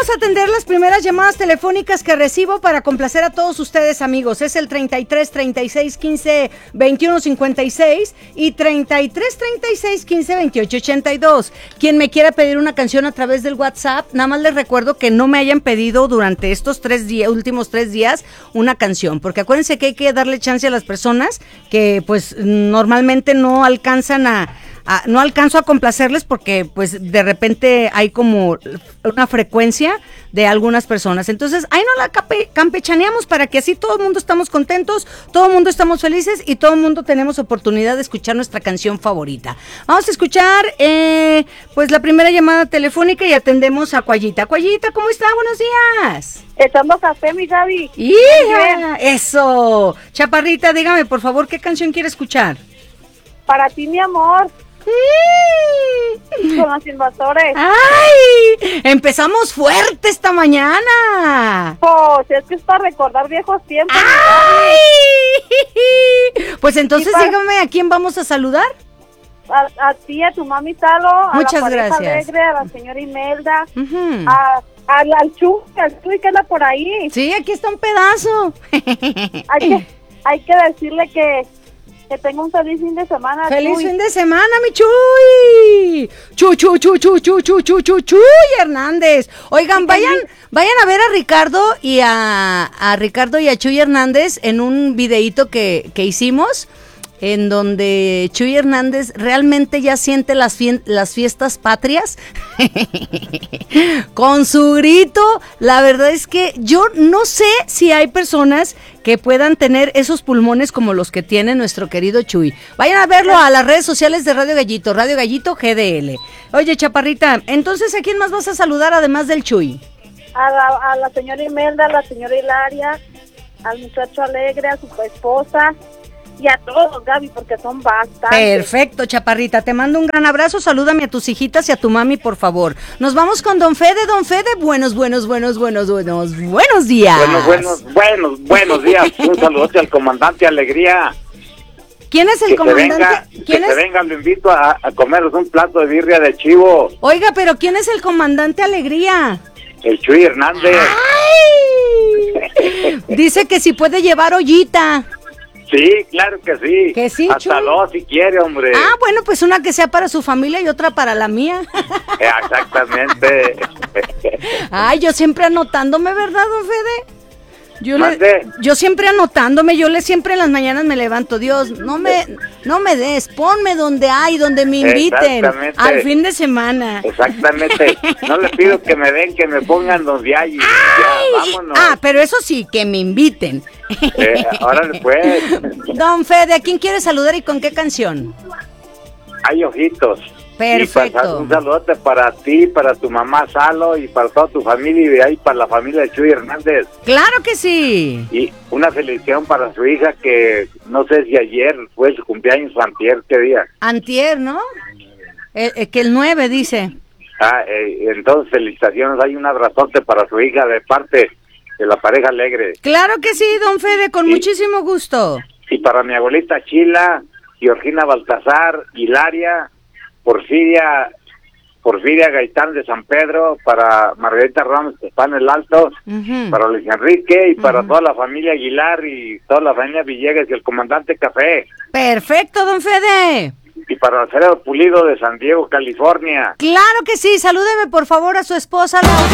a atender las primeras llamadas telefónicas que recibo para complacer a todos ustedes, amigos. Es el 33 36 15 21 56 y 33 36 15 28 82. Quien me quiera pedir una canción a través del WhatsApp, nada más les recuerdo que no me hayan pedido durante estos últimos 3 días una canción, porque acuérdense que hay que darle chance a las personas que pues normalmente no alcanzan no alcanzo a complacerles porque pues de repente hay como una frecuencia de algunas personas. Entonces, ahí no la campechaneamos para que así todo el mundo estamos contentos, todo el mundo estamos felices y todo el mundo tenemos oportunidad de escuchar nuestra canción favorita. Vamos a escuchar pues la primera llamada telefónica y atendemos a Cuayita. Cuayita, ¿cómo está? Buenos días. Echando café, mi Gaby. ¡Hija! Eso. Chaparrita, dígame, por favor, ¿qué canción quiere escuchar? Para ti, mi amor. Con los invasores. ¡Ay! Empezamos fuerte esta mañana. Pues es que es para recordar viejos tiempos. ¡Ay! Pues entonces dígame, ¿a quién vamos a saludar? A ti, a tu mami Talo. Muchas a la gracias. Alegre, a la señora Imelda. Uh-huh. Al Chuy que anda por ahí. Sí, aquí está un pedazo. Hay que decirle que tenga un feliz fin de semana. ¡Feliz Chuy. fin de semana, mi Chuy! Chuy Hernández. Oigan, vayan a ver a Ricardo y a Chuy Hernández en un videíto que hicimos, en donde Chuy Hernández realmente ya siente las fiestas patrias con su grito. La verdad es que yo no sé si hay personas que puedan tener esos pulmones como los que tiene nuestro querido Chuy. Vayan a verlo a las redes sociales de Radio Gallito GDL. Oye, Chaparrita, entonces ¿a quién más vas a saludar además del Chuy? A la señora Imelda, a la señora Hilaria, al muchacho Alegre, a su esposa y a todos, Gaby, porque son bastantes. Perfecto, Chaparrita, te mando un gran abrazo, salúdame a tus hijitas y a tu mami, por favor. Nos vamos con Don Fede, buenos días. Buenos días, un saludote al comandante Alegría. ¿Quién es el comandante? Que se venga, lo invito a comernos un plato de birria de chivo. Oiga, pero ¿quién es el comandante Alegría? El Chuy Hernández. ¡Ay! Dice que si puede llevar ollita. Sí, claro que sí. Que sí, hasta Chuy. 2 si quiere, hombre. Ah, bueno, pues una que sea para su familia y otra para la mía. Exactamente. Ay, yo siempre anotándome, ¿verdad, don Fede? Yo siempre anotándome, siempre en las mañanas me levanto, Dios, no me des, ponme donde me inviten al fin de semana. Exactamente, no le pido que me den, que me pongan donde hay. Ya, vámonos. Pero eso sí, que me inviten. Órale pues. Don Fede, ¿a quién quiere saludar y con qué canción? Hay ojitos. Perfecto. Y un saludote para ti, para tu mamá Salo y para toda tu familia y de ahí para la familia de Chuy Hernández. Claro que sí. Y una felicitación para su hija que no sé si ayer fue su cumpleaños o antier, ¿qué día? Antier, ¿no? Que el 9 dice. Entonces felicitaciones, hay un abrazote para su hija de parte de la pareja Alegre. Claro que sí, don Fede, con muchísimo gusto. Y para mi abuelita Chila, Georgina Baltasar, Hilaria, Porfiria Gaitán de San Pedro, para Margarita Ramos que está en el Alto, para Luis Enrique y para toda la familia Aguilar y toda la familia Villegas y el comandante Café. Perfecto, don Fede. Y para Alfredo Pulido de San Diego, California. Claro que sí, salúdeme por favor a su esposa.